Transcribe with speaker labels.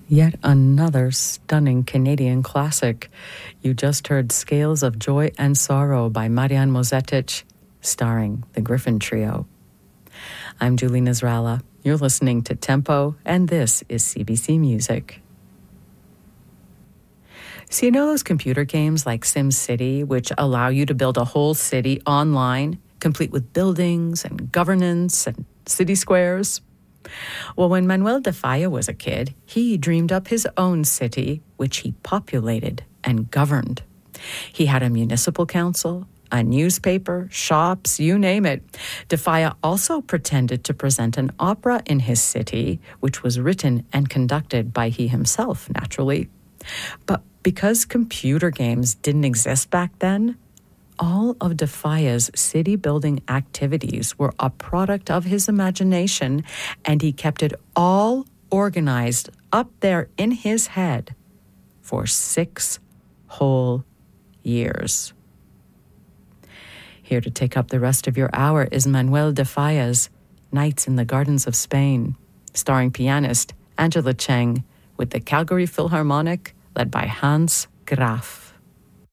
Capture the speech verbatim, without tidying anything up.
Speaker 1: Yet another stunning Canadian classic. You just heard Scales of Joy and Sorrow by Marian Mozetic, starring the Griffin Trio. I'm Julie Nizralla. You're listening to Tempo, and this is C B C Music. So you know those computer games like SimCity, which allow you to build a whole city online, complete with buildings and governance and city squares? Well, when Manuel de Falla was a kid, he dreamed up his own city, which he populated and governed. He had a municipal council, a newspaper, shops, you name it. De Falla also pretended to present an opera in his city, which was written and conducted by he himself, naturally. But because computer games didn't exist back then, all of de Falla's city-building activities were a product of his imagination, and he kept it all organized up there in his head for six whole years. Here to take up the rest of your hour is Manuel de Falla's Nights in the Gardens of Spain, starring pianist Angela Cheng with the Calgary Philharmonic, led by Hans Graf.